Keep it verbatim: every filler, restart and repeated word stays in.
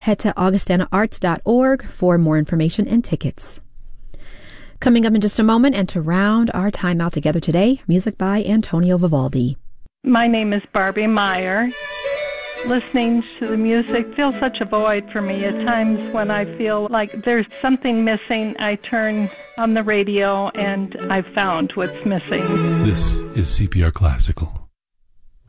Head to augustana arts dot org for more information and tickets. Coming up in just a moment, and to round our time out together today, music by Antonio Vivaldi. My name is Barbie Meyer. Listening to the music fills such a void for me. At times when I feel like there's something missing, I turn on the radio and I've found what's missing. This is C P R Classical.